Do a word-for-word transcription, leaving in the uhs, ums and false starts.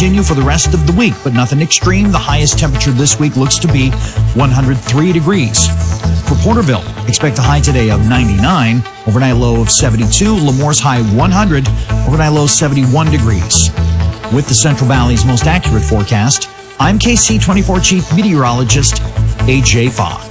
continue for the rest of the week, but nothing extreme. The highest temperature this week looks to be one hundred three degrees. For Porterville, expect a high today of ninety-nine, overnight low of seventy-two, Lemore's high one hundred, overnight low seventy-one degrees. With the Central Valley's most accurate forecast, I'm K C twenty-four Chief Meteorologist A J Fox.